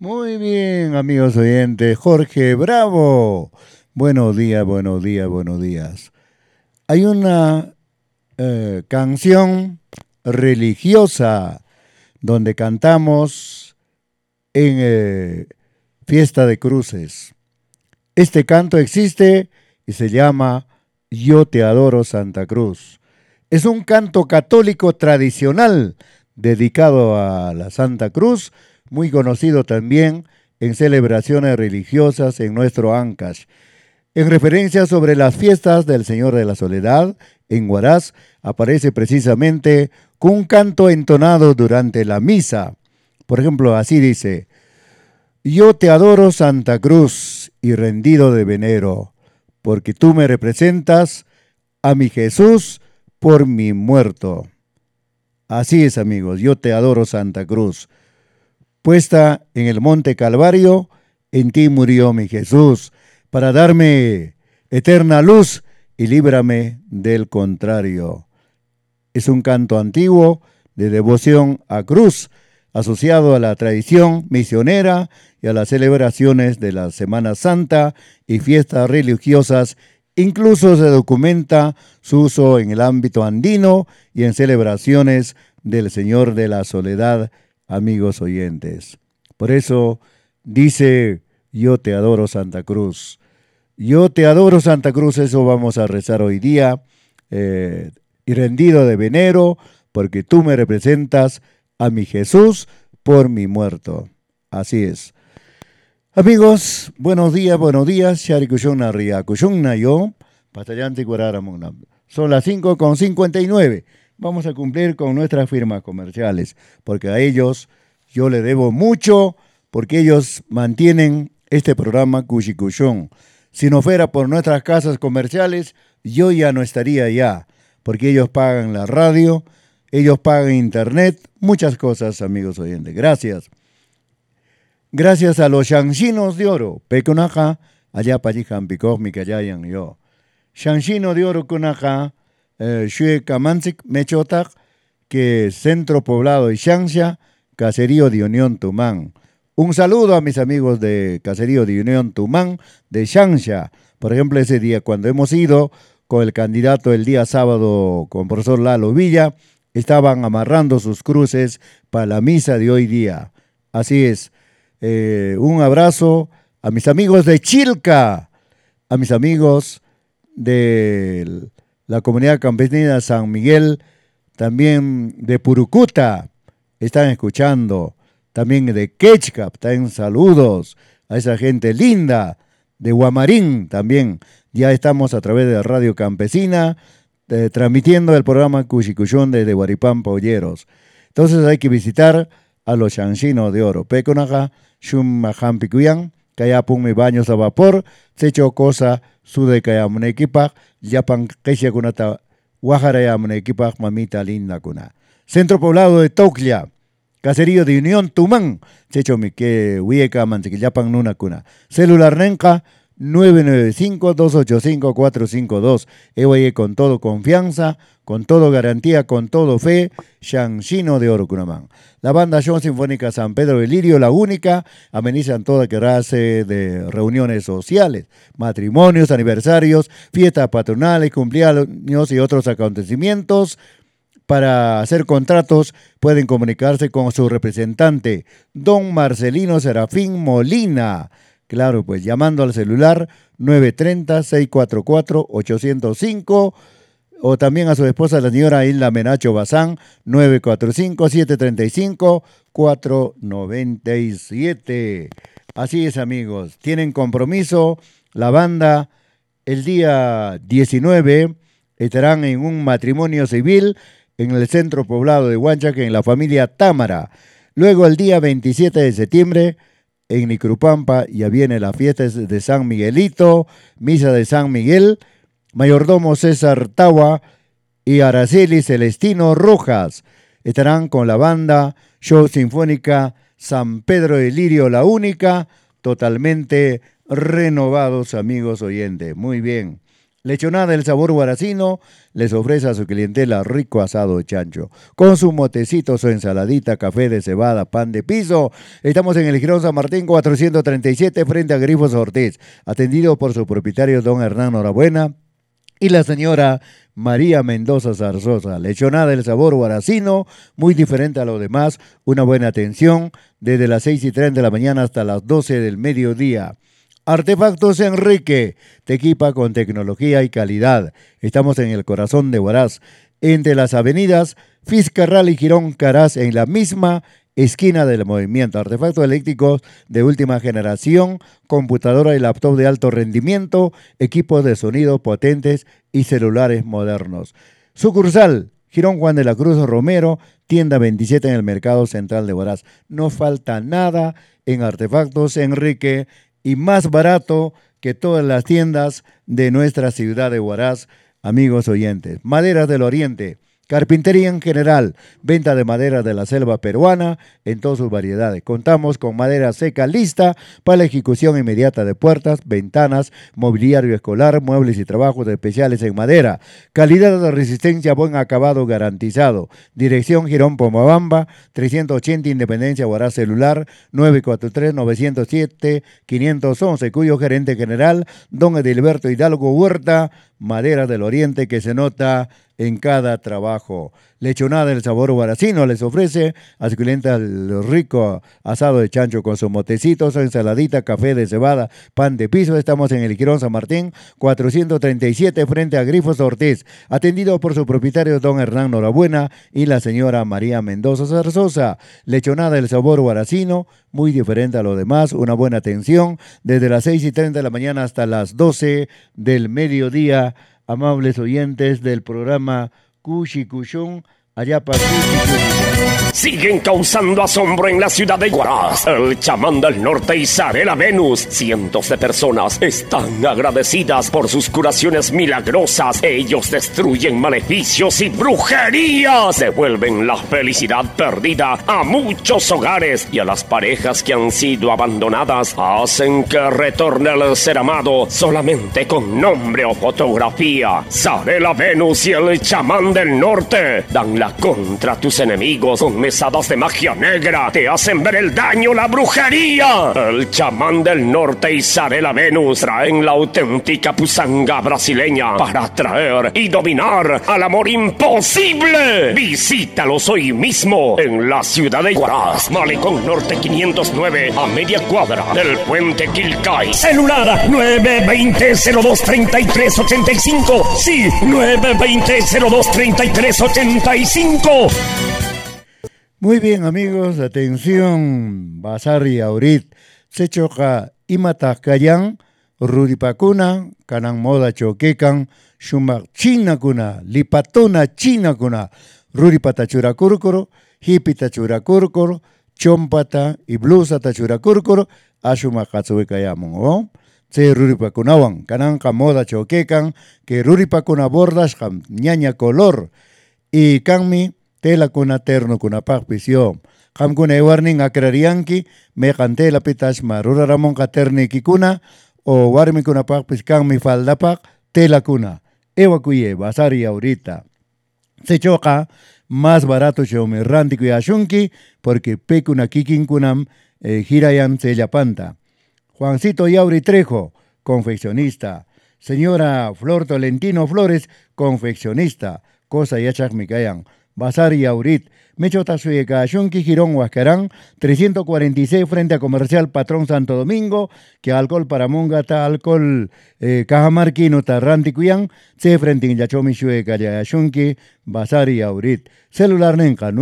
Muy bien, amigos oyentes. Jorge Bravo. Buenos días, buenos días, buenos días. Hay una canción religiosa donde cantamos en Fiesta de Cruces. Este canto existe y se llama Yo te adoro Santa Cruz. Es un canto católico tradicional dedicado a la Santa Cruz, muy conocido también en celebraciones religiosas en nuestro Ancash. En referencia sobre las fiestas del Señor de la Soledad, en Huaraz aparece precisamente con un canto entonado durante la misa. Por ejemplo, así dice: Yo te adoro Santa Cruz y rendido de venero, porque tú me representas a mi Jesús por mi muerto. Así es, amigos, yo te adoro Santa Cruz. Puesta en el monte Calvario, en ti murió mi Jesús, para darme eterna luz y líbrame del contrario. Es un canto antiguo de devoción a cruz, asociado a la tradición misionera y a las celebraciones de la Semana Santa y fiestas religiosas. Incluso se documenta su uso en el ámbito andino y en celebraciones del Señor de la Soledad, amigos oyentes. Por eso dice: Yo te adoro Santa Cruz. Yo te adoro Santa Cruz, eso vamos a rezar hoy día. eh, y rendido de venero, porque tú me representas a mi Jesús por mi muerto. Así es. Amigos, buenos días. Shari Kushuna Ria Kushuna yo, Patayanti Guararamuna. Son las 5:59. Vamos a cumplir con nuestras firmas comerciales, porque a ellos yo le debo mucho, porque ellos mantienen este programa Kushikushon. Si no fuera por nuestras casas comerciales, yo ya no estaría allá, porque ellos pagan la radio, ellos pagan internet, muchas cosas, amigos oyentes. Gracias. Gracias a los Shanxinos de Oro, Pecunaja, allá pajijan picos mi callayan yo. Shanxino de Oro Cunaja, Shue Kamanzik Mechotak, que Centro Poblado de Shangsha, Caserío de Unión Tumán. Un saludo a mis amigos de Caserío de Unión Tumán, de Shangsha. Por ejemplo, ese día cuando hemos ido con el candidato el día sábado con el profesor Lalo Villa, estaban amarrando sus cruces para la misa de hoy día. Así es. Un abrazo a mis amigos de Chilca, a mis amigos de la comunidad campesina de San Miguel, también de Purucuta, están escuchando, también de Quechcap, también saludos a esa gente linda, de Guamarín también, ya estamos a través de Radio Campesina, transmitiendo el programa Cuchicuchón desde Guaripampa, Olleros. Entonces hay que visitar a los chanchinos de oro. Peconaja, Shumahan Picuyan, Kayapun mi baños a vapor, Secho cosa, Sude Kayamune equipa, Yapan Kesia Kunata, Guajarayamune equipa, mamita linda kuna. Centro Poblado de Toclia, Caserío de Unión Tumán, Secho mi que Huieca Mantequillapan Nuna kuna. Celular Nenca, 995-285-452. Ewaye con todo confianza, con todo garantía, con todo fe, Shanshino de Oro Cunamán. La banda Show Sinfónica San Pedro de Lirio, la única, amenizan toda clase de reuniones sociales, matrimonios, aniversarios, fiestas patronales, cumpleaños y otros acontecimientos. Para hacer contratos pueden comunicarse con su representante, don Marcelino Serafín Molina. Claro, pues llamando al celular 930-644-805 o también a su esposa, la señora Isla Menacho Bazán, 945-735-497. Así es, amigos, tienen compromiso. La banda el día 19 estarán en un matrimonio civil en el centro poblado de Huanchaca, en la familia Támara. Luego el día 27 de septiembre en Nicrupampa ya viene la fiesta de San Miguelito, misa de San Miguel, mayordomo César Tawa y Araceli Celestino Rojas estarán con la banda Show Sinfónica San Pedro de Lirio, la única, totalmente renovados, amigos oyentes. Muy bien. Lechonada del sabor guaracino les ofrece a su clientela rico asado de chancho, con su motecito, su ensaladita, café de cebada, pan de piso. Estamos en el Girón San Martín 437 frente a Grifos Ortiz, atendido por su propietario don Hernán Norabuena y la señora María Mendoza Zarzosa. Lechonada del sabor guaracino, muy diferente a lo demás, una buena atención desde las 6:30 de la mañana hasta las 12 del mediodía. Artefactos Enrique, te equipa con tecnología y calidad. Estamos en el corazón de Huaraz, entre las avenidas Fiscarral y Girón Caraz, en la misma esquina del movimiento. Artefactos eléctricos de última generación, computadora y laptop de alto rendimiento, equipos de sonido potentes y celulares modernos. Sucursal Girón Juan de la Cruz Romero, tienda 27 en el Mercado Central de Huaraz. No falta nada en Artefactos Enrique, y más barato que todas las tiendas de nuestra ciudad de Huaraz, amigos oyentes. Maderas del Oriente, carpintería en general, venta de madera de la selva peruana en todas sus variedades. Contamos con madera seca lista para la ejecución inmediata de puertas, ventanas, mobiliario escolar, muebles y trabajos especiales en madera. Calidad de resistencia, buen acabado garantizado. Dirección Girón Pomabamba, 380 Independencia, Huaraz. Celular 943-907-511, cuyo gerente general, don Edilberto Hidalgo Huerta. Madera del Oriente, que se nota en cada trabajo. Lechonada del sabor guaracino les ofrece a su cliente el rico asado de chancho con su motecito, su ensaladita, café de cebada, pan de piso. Estamos en el Girón San Martín 437 frente a Grifos Ortiz, atendido por su propietario don Hernán Norabuena y la señora María Mendoza Zarzosa. Lechonada del sabor guaracino, muy diferente a lo demás, una buena atención desde las 6:30 de la mañana hasta las 12 del mediodía. Amables oyentes del programa Cushi Cushun, allá para siguen causando asombro en la ciudad de Huaraz. El chamán del norte Isabela Venus. Cientos de personas están agradecidas por sus curaciones milagrosas. Ellos destruyen maleficios y brujerías. Devuelven la felicidad perdida a muchos hogares y a las parejas que han sido abandonadas. Hacen que retorne el ser amado solamente con nombre o fotografía. Isabela Venus y el chamán del norte dan la contra tus enemigos con mesadas de magia negra. Te hacen ver el daño, la brujería. El chamán del norte y Isabela Venus traen la auténtica pusanga brasileña para atraer y dominar al amor imposible. Visítalos hoy mismo en la ciudad de Huaraz, Malecón Norte 509, a media cuadra del puente Quilcay. Celular 920-023385. Sí, 920-023385. Muy bien, amigos, atención, Basari Aurit, se choca Imatakayan, Ruripakuna, Kanan Moda Choquecan, Shumak China Kuna, Lipatona China Kuna, Ruripata Churacurcoro, Hipita Churacurcoro, Chompata y Blusa Tachuracurcoro, Ashuma Katsuekayamon, ¿oh? Se Ruripakunawan, Kanan Moda Choquecan, que Ruripakuna bordas, ñaña color, y Kanmi, tela kuna terno kuna pakpisyo. Kam kuna warning akrarianki, me cantela pitas marura ramon katerni kikuna, o warmi kuna pakpis kang mi falda pak, tela kuna. Ewa kuye, basari ahorita. Se choca, más barato me ranti kuya shunki, porque pe kuna kikin kunam, girayan se yapanta. Juancito Yauri Trejo, confeccionista. Señora Flor Tolentino Flores, confeccionista. Cosa yachak mikayan. Bazar y Aurit, Mechota Suyeca, Shunki Girón Huascarán, 346 frente a Comercial Patrón Santo Domingo, que alcohol para mongata, alcohol Cajamarquino, Tarranti Cuyán, se frente en Yachomi Suyeca, Shunki, Bazar y Aurit. Celular Nenca,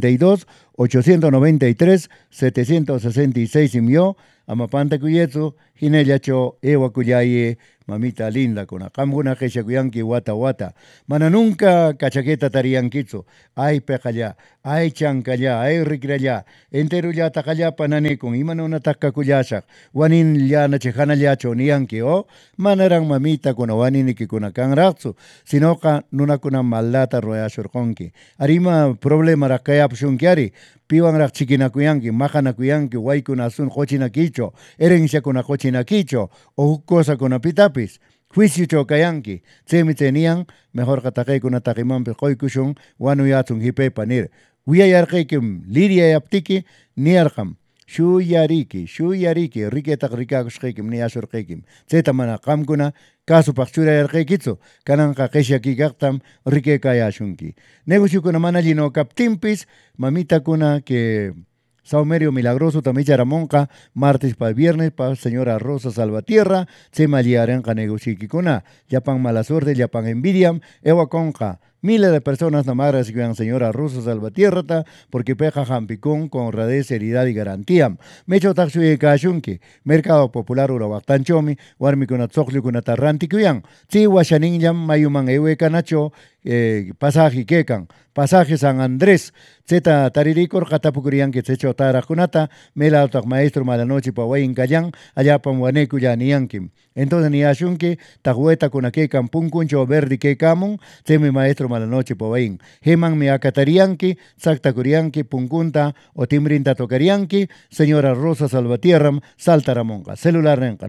932-893-766 Imyo, Amapanta Cuyetsu, Ginellacho, Ewa Cuyaye, mamita linda, con acambuna que chacuyanqui wata wata. Mana nunca cachaqueta tarianquitsu. Ay pecalla, ay chancalla, ay ricralla. Entero ya tacalla panane con imano una tacacuyasak. Wanin llana chejana yacho nianqui o. Manarang mamita con wanin que con acan ratsu. Sino que nuna con maldata roya shurkonki. Arima problema rakaya pshunkiari. Piwan rak chikinakuyanki, majanakuyanki, waikuna sun cochinaquicho, herencia con cochinaquicho, o cosa con apitapis. juicio chocayanqui, tsemi tenían, mejor katakay kuna takiman pekoy kushun, wanu yatun hipe panir. Uyayarqaykim liria yaptiki, niarqam. Shuyariki, riketak rikakushqaykim, niyashurqaykim. Tseta mana qamkuna, caso pachurayarqaykitsu, kananqa qishyakikaqtam rikaykayashunki. Negociokuna mana llino kaptimpis, mamitakuna que Saumerio Milagroso Tamicharamonca, martes para viernes para señora Rosa Salvatierra, Tsema Liarenca Negociokikuna, Yapan mala suerte, Yapan envidiam, Ewa Conca. Miles de personas nomás que señora Rosa Salvatierra, porque peja jampicón con honradez, seriedad y garantía. Mecho taxuye kashunki, Mercado Popular Urabactanchomi, Warmicuna Tzoclicuna Tarranticuyan, Tiwa Shaninjam, Mayuman Ewe Canacho, pasaje Kekan, pasaje San Andrés, Zeta Tariricor, Catapukurian que se echó Tarajunata, Mela Maestro Malanoche Pawain Kayan, allá Pamuaneku Yaniankim. Entonces ni Ashunki, Tajueta con Akekan Punkuncho Verdi Kekamun, Temi Maestro Malanoche Pawain. Heman me Acatarianki, Sakta Kurianki, Punkunta, o Timrinta Tocarianki, señora Rosa Salvatierram, Saltaramonga. Celular Renca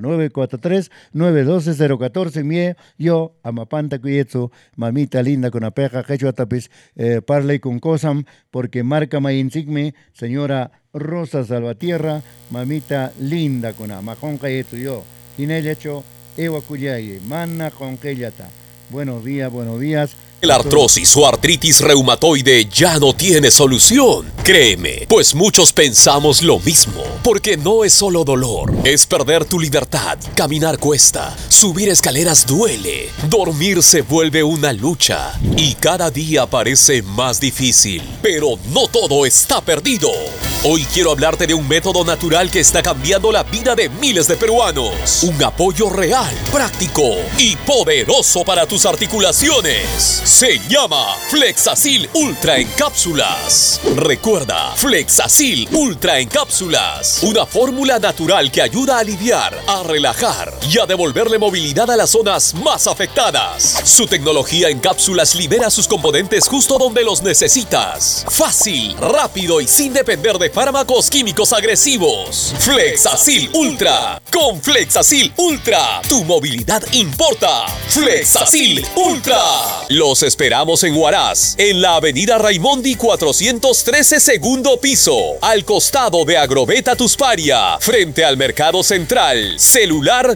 943-912-014, Mie, yo, Amapanta Cuyetsu, mamita linda con apeja, Quechua Tapis, Parley con Cosam, porque marca ma insigme, señora Rosa Salvatierra, mamita linda con Amajonca Yetu yo, Ginelecho, Ewa Cuyaye, Manna Conquellata. Buenos días. La artrosis o artritis reumatoide ya no tiene solución. Créeme, pues muchos pensamos lo mismo. Porque no es solo dolor, es perder tu libertad. Caminar cuesta, subir escaleras duele, dormir se vuelve una lucha y cada día parece más difícil. Pero no todo está perdido. Hoy quiero hablarte de un método natural que está cambiando la vida de miles de peruanos. Un apoyo real, práctico y poderoso para tus articulaciones. Se llama Flexacil Ultra en cápsulas. Recuerda, Flexacil Ultra en cápsulas. Una fórmula natural que ayuda a aliviar, a relajar y a devolverle movilidad a las zonas más afectadas. Su tecnología en cápsulas libera sus componentes justo donde los necesitas. Fácil, rápido y sin depender de fármacos químicos agresivos. Flexacil Ultra. Con Flexacil Ultra, tu movilidad importa. Flexacil Ultra. Los esperamos en Huaraz, en la avenida Raimondi 413, segundo piso, al costado de Agrobeta Tusparia, frente al Mercado Central. Celular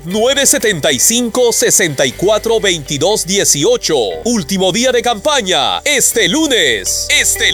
975-642218. Último día de campaña, este lunes.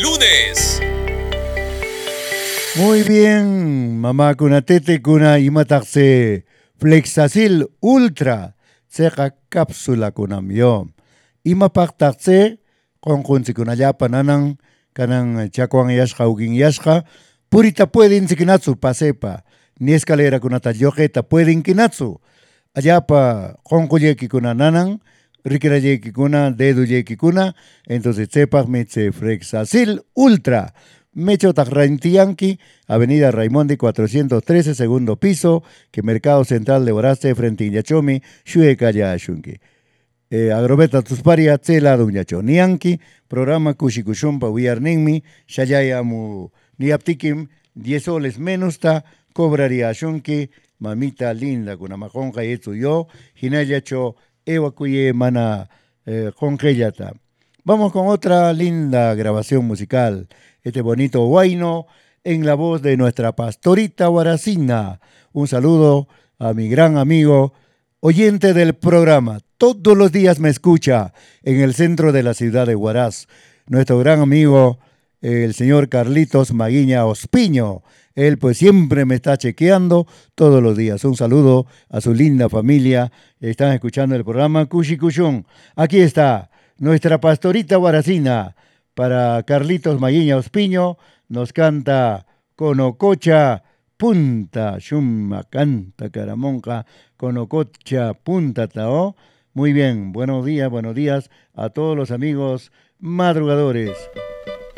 Muy bien, mamá kuna tete kuna imatakse Flexacil Ultra, seca cápsula kunamyo. Imapaktakse con kunsikunallapa nanan kanan chakuan yashka ugin yashka purita pueden sikinatsu pasepa ni escalera kunata yojeta pueden kinatsu allapa konkulleki kuna nanan rikirayeki kuna deduyeki kuna entonces sepa metse Flexacil Ultra Mecho Tajrantianqui, avenida Raimondi 413, segundo piso, que Mercado Central de Boraste, frente a Iñachomi, Shuekaya Shunki. Agrobeta Tusparia, Tsela Duñacho. Nianki, programa Kushikushumpa, Wiarningmi, Shayayamu, Niaptikim, 10 soles menos ta, cobraría Shunki, mamita linda, con amajonja y esto yo, Hinayacho, Ewakuye, mana, Jongeyata. Vamos con otra linda grabación musical. Este bonito huayno en la voz de nuestra pastorita Guaracina. Un saludo a mi gran amigo, oyente del programa. Todos los días me escucha en el centro de la ciudad de Huaraz. Nuestro gran amigo, el señor Carlitos Maguiña Ospiño. Él pues siempre me está chequeando todos los días. Un saludo a su linda familia. Están escuchando el programa Kushikushun. Aquí está nuestra pastorita Guaracina. Para Carlitos Maguiña Ospiño nos canta Conococha Punta, Shumma canta Caramonca, Conococha Punta Tao. Muy bien, buenos días a todos los amigos madrugadores.